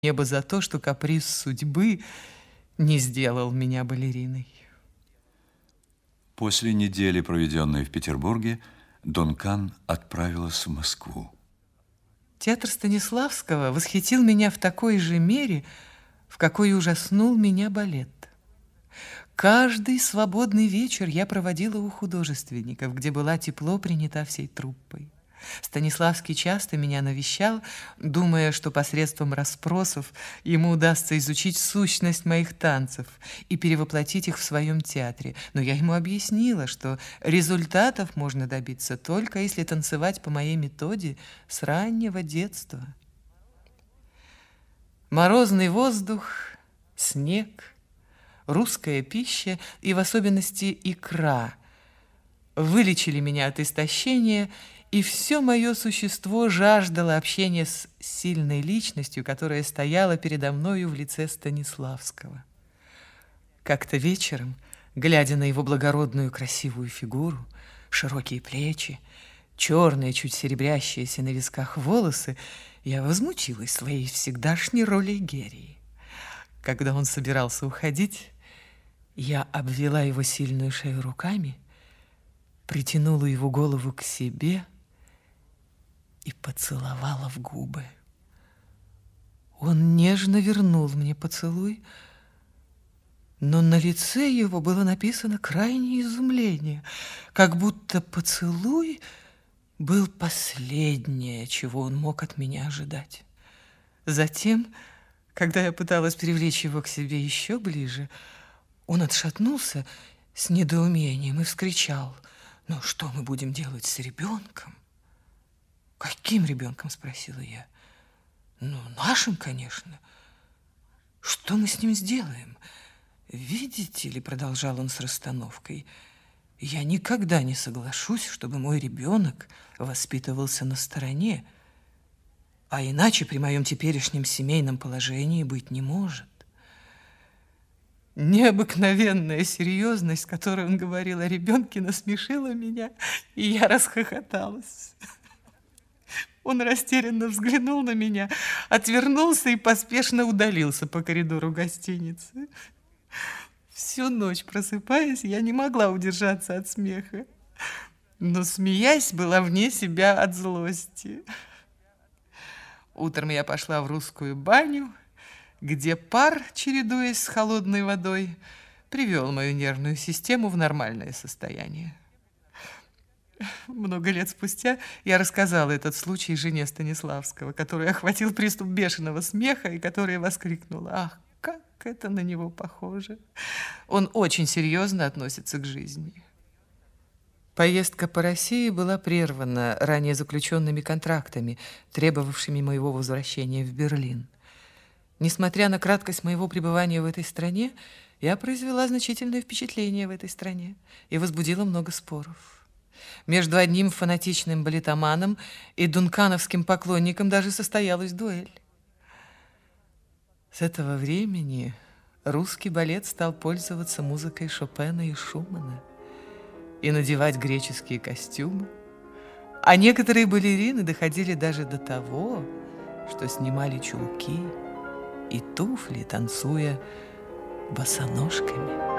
небо за то, что каприз судьбы не сделал меня балериной. После недели, проведенной в Петербурге, Дункан отправилась в Москву. Театр Станиславского восхитил меня в такой же мере, в какой ужаснул меня балет. Каждый свободный вечер я проводила у художественников, где была тепло принята всей труппой. Станиславский часто меня навещал, думая, что посредством расспросов ему удастся изучить сущность моих танцев и перевоплотить их в своем театре. Но я ему объяснила, что результатов можно добиться только если танцевать по моей методе с раннего детства. Морозный воздух, снег, русская пища и в особенности икра вылечили меня от истощения, и все мое существо жаждало общения с сильной личностью, которая стояла передо мною в лице Станиславского. Как-то вечером, глядя на его благородную красивую фигуру, широкие плечи, черные, чуть серебрящиеся на висках волосы, я возмутилась своей всегдашней роли Герии. Когда он собирался уходить, я обвела его сильную шею руками, притянула его голову к себе и поцеловала в губы. Он нежно вернул мне поцелуй, но на лице его было написано крайнее изумление, как будто поцелуй был последнее, чего он мог от меня ожидать. Затем, когда я пыталась привлечь его к себе еще ближе, он отшатнулся с недоумением и вскричал: «Ну, что мы будем делать с ребенком?» «Каким ребенком?» – спросила я. «Ну, нашим, конечно. Что мы с ним сделаем? Видите ли, – продолжал он с расстановкой, – я никогда не соглашусь, чтобы мой ребенок воспитывался на стороне, а иначе при моем теперешнем семейном положении быть не может». Необыкновенная серьезность, с которой он говорил о ребенке, насмешила меня, и я расхохоталась. Он растерянно взглянул на меня, отвернулся и поспешно удалился по коридору гостиницы. Всю ночь, просыпаясь, я не могла удержаться от смеха, но, смеясь, была вне себя от злости. Утром я пошла в русскую баню, где пар, чередуясь с холодной водой, привел мою нервную систему в нормальное состояние. Много лет спустя я рассказала этот случай жене Станиславского, который охватил приступ бешеного смеха и которая воскликнула: «Ах, как это на него похоже! Он очень серьезно относится к жизни». Поездка по России была прервана ранее заключенными контрактами, требовавшими моего возвращения в Берлин. Несмотря на краткость моего пребывания в этой стране, я произвела значительное впечатление в этой стране и возбудила много споров. Между одним фанатичным балетоманом и дункановским поклонником даже состоялась дуэль. С этого времени русский балет стал пользоваться музыкой Шопена и Шумана и надевать греческие костюмы, а некоторые балерины доходили даже до того, что снимали чулки и туфли, танцуя босоножками.